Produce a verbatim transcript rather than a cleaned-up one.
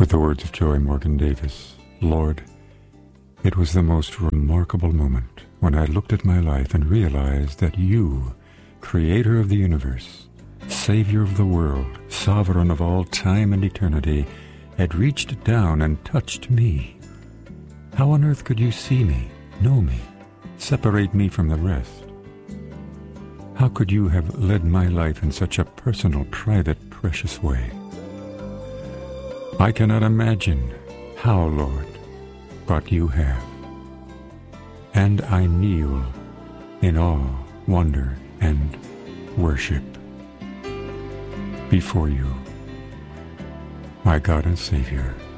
the words of Joy Morgan Davis, Lord, it was the most remarkable moment when I looked at my life and realized that you, creator of the universe, savior of the world, sovereign of all time and eternity, had reached down and touched me. How on earth could you see me, know me, separate me from the rest? How could you have led my life in such a personal, private, precious way? I cannot imagine how, Lord, but you have. And I kneel in awe, wonder, and worship before you, my God and Savior.